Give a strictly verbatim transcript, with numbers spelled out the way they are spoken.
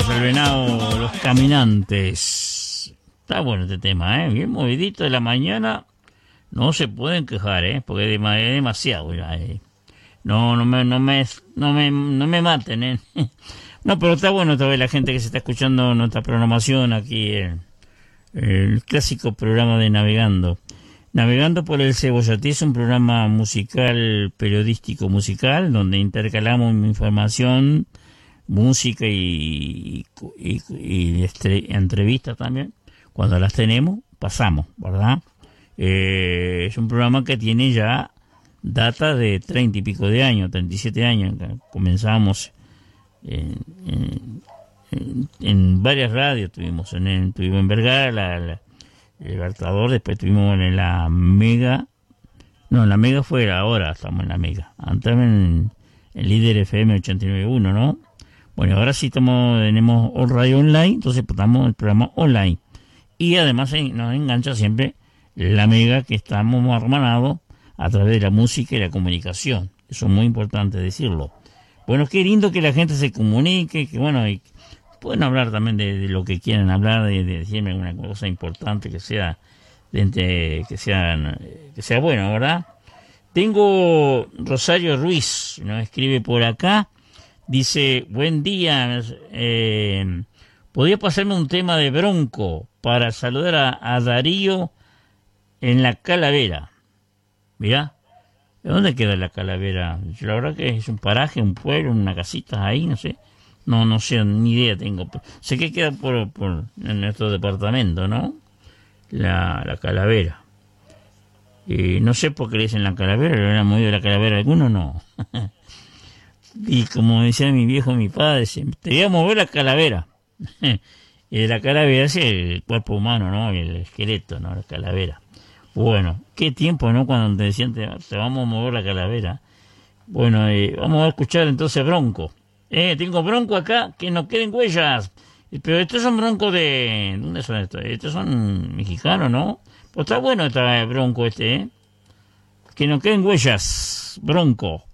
El Venado, Los Caminantes. Está bueno este tema, ¿eh? Bien movidito de la mañana. No se pueden quejar, ¿eh? Porque es demasiado ya, ¿eh? No, no me, no me, no me, no me maten, ¿eh? No, pero está bueno todavía la gente que se está escuchando nuestra programación aquí, el, el clásico programa de Navegando. Navegando por el Cebollatí es un programa musical, periodístico musical, donde intercalamos información, música y, y, y estre, entrevistas también. Cuando las tenemos, pasamos, ¿verdad? Eh, es un programa que tiene ya data de treinta y pico de años, treinta y siete años. Comenzamos en, en, en, en varias radios, tuvimos en, en, tuvimos en Vergara, la, la, el Libertador, después tuvimos en la Mega. No, en la Mega fue ahora, estamos en la Mega. Antes en el Líder F M ochenta y nueve punto uno, ¿no? Bueno, ahora sí estamos, tenemos All Radio Online, entonces estamos en el programa online. Y además nos engancha siempre la Mega, que estamos hermanados a través de la música y la comunicación. Eso es muy importante decirlo. Bueno, qué lindo que la gente se comunique, que bueno, y pueden hablar también de, de lo que quieran hablar, de, de decirme alguna cosa importante que sea, de entre, que sea, que sea bueno, ¿verdad? Tengo Rosario Ruiz, nos escribe por acá. Dice, buen día, eh, ¿podría pasarme un tema de Bronco para saludar a, a Darío en la Calavera? Mirá, ¿de dónde queda la Calavera? Yo, la verdad que es un paraje, un pueblo, una casita ahí, no sé. No, no sé, ni idea tengo. Sé que queda por, por en nuestro departamento, ¿no? La, la Calavera. Y no sé por qué le dicen la Calavera, ¿le hubieran movido la Calavera a alguno? No. Y como decía mi viejo, mi padre, te voy a mover la calavera. Y la calavera es el cuerpo humano, ¿no? El esqueleto, ¿no? La calavera. Bueno, qué tiempo, ¿no? Cuando te decían, te, te vamos a mover la calavera. Bueno, eh, vamos a escuchar entonces Bronco. Eh, tengo Bronco acá, que no queden huellas. Pero estos son broncos de... ¿Dónde son estos? Estos son mexicanos, ¿no? Pues está bueno este Bronco este, ¿eh? Que no queden huellas. Bronco.